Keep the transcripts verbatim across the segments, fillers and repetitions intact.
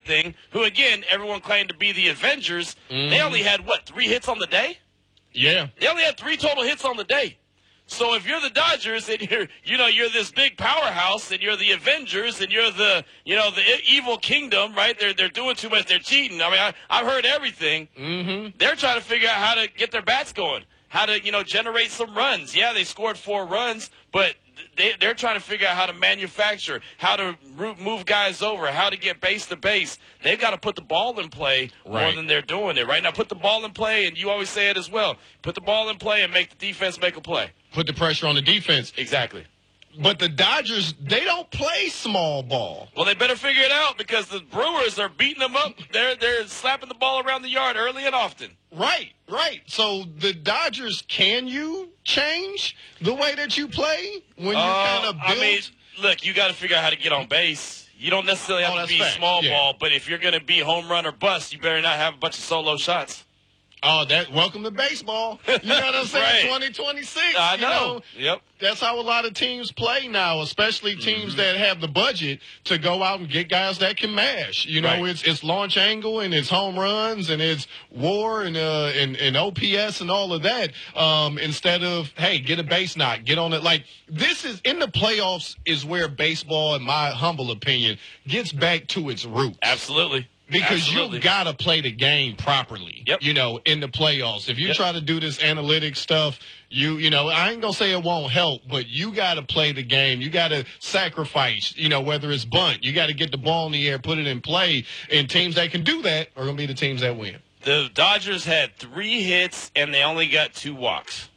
thing, who, again, everyone claimed to be the Avengers, mm-hmm. they only had, what, three hits on the day? Yeah. They only had three total hits on the day. So if you're the Dodgers and you're, you know, you're this big powerhouse and you're the Avengers and you're the, you know, the evil kingdom, right? They're they're doing too much. They're cheating. I mean, I, I've heard everything. Mm-hmm. They're trying to figure out how to get their bats going, how to, you know, generate some runs. Yeah, they scored four runs, but they, they're trying to figure out how to manufacture, how to move guys over, how to get base to base. They've got to put the ball in play right. more than they're doing it right now. Put the ball in play, and you always say it as well. Put the ball in play and make the defense make a play. Put the pressure on the defense. Exactly. But the Dodgers, they don't play small ball. Well, they better figure it out because the Brewers are beating them up. They're they're slapping the ball around the yard early and often. Right, right. So the Dodgers, can you change the way that you play when you uh, kind of build? I mean, look, you got to figure out how to get on base. You don't necessarily have oh, to be fact. small yeah. ball, but if you're going to be home run or bust, you better not have a bunch of solo shots. Oh, that welcome to baseball. You know what I'm saying? Right. twenty twenty-six. I know. You know. Yep. That's how a lot of teams play now, especially teams mm-hmm. that have the budget to go out and get guys that can mash. You know, right. it's it's launch angle and it's home runs and it's WAR and uh and, and O P S and all of that. Um, instead of, hey, get a base knock, get on it. Like, this is in the playoffs is where baseball, in my humble opinion, gets back to its roots. Absolutely. Because Absolutely. you got to play the game properly, yep. you know, in the playoffs. If you yep. try to do this analytic stuff, you you know, I ain't going to say it won't help, but you got to play the game. You got to sacrifice, you know, whether it's bunt. You got to get the ball in the air, put it in play. And teams that can do that are going to be the teams that win. The Dodgers had three hits, and they only got two walks.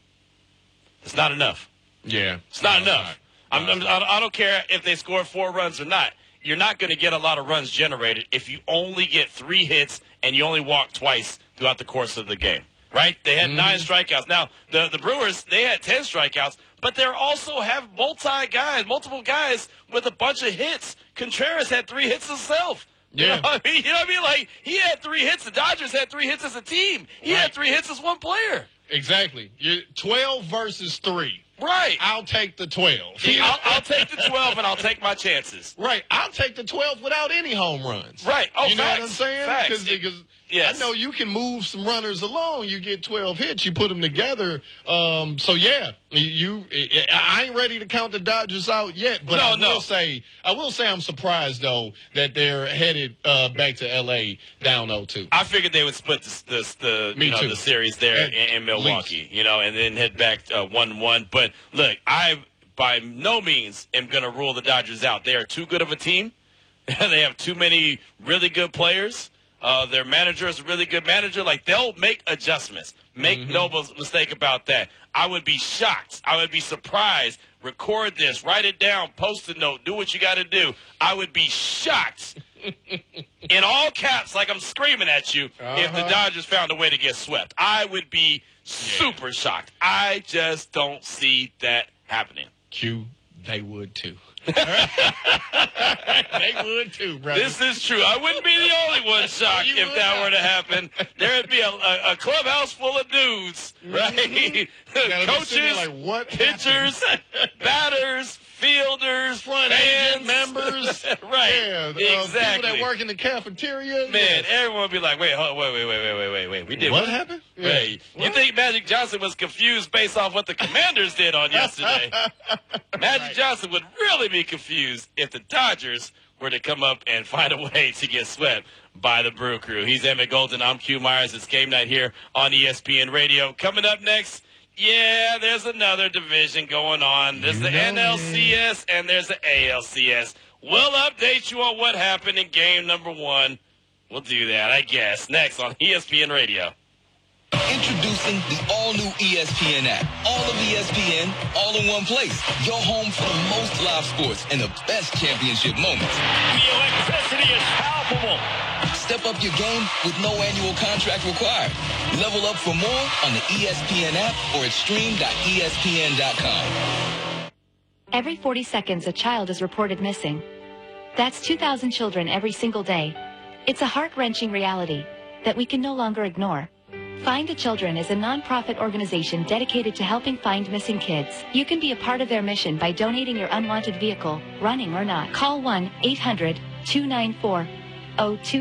It's not enough. Yeah. It's not no, enough. Not. I'm, I'm, I don't care if they score four runs or not. You're not going to get a lot of runs generated if you only get three hits and you only walk twice throughout the course of the game, right? They had mm-hmm. nine strikeouts. Now, the, the Brewers, they had ten strikeouts, but they also have multi guys, multiple guys with a bunch of hits. Contreras had three hits himself. Yeah. You know what I mean? You know what I mean? Like, he had three hits. The Dodgers had three hits as a team. He right. had three hits as one player. Exactly. You're twelve versus three. Right. I'll take the twelve. I'll, I'll take the twelve, and I'll take my chances. Right. I'll take the twelve without any home runs. Right. Oh, you know facts. what I'm saying? Facts. Because yes. I know you can move some runners along. You get twelve hits. You put them together. Um, so, yeah, you. I ain't ready to count the Dodgers out yet, but no, I will no. say I will say I'm surprised, though, that they're headed uh, back to L A down oh two. I figured they would split this, this the Me you know too. the series there At in, in Milwaukee, least. you know, and then head back uh, one one. But look, I by no means am going to rule the Dodgers out. They are too good of a team. They have too many really good players. Uh, their manager is a really good manager. Like, they'll make adjustments. Make mm-hmm. no mistake about that. I would be shocked. I would be surprised. Record this. Write it down. Post a note. Do what you got to do. I would be shocked in all caps, like I'm screaming at you, uh-huh. if the Dodgers found a way to get swept. I would be super yeah. shocked. I just don't see that happening. Q, they would too. They would too, brother. This is true. I wouldn't be the only one shocked if that not. were to happen. There'd be a, a, a clubhouse full of dudes, right? Mm-hmm. Coaches, like, what pitchers, batters, fielders, front fans, members, right? Yeah, exactly. Uh, people that work in the cafeteria. Man, yes. everyone would be like, "Wait, hold, wait, wait, wait, wait, wait, wait, wait. We did what, what happened? Wait, yeah. you what? think Magic Johnson was confused based off what the Commanders did on yesterday? Magic right. Johnson would really be confused if the Dodgers were to come up and find a way to get swept by the Brew Crew. He's Emmett Golden. I'm Q Myers. It's game night here on E S P N Radio. Coming up next, yeah, there's another division going on. There's you the know N L C S and there's the A L C S. We'll update you on what happened in game number one. We'll do that, I guess, next on E S P N Radio. Introducing the all-new E S P N app. All of E S P N, all in one place. Your home for the most live sports and the best championship moments. The electricity is palpable. Step up your game with no annual contract required. Level up for more on the E S P N app or at stream dot E S P N dot com. Every forty seconds, a child is reported missing. That's two thousand children every single day. It's a heart-wrenching reality that we can no longer ignore. Find the Children is a non-profit organization dedicated to helping find missing kids. You can be a part of their mission by donating your unwanted vehicle, running or not. Call one eight hundred two nine four oh two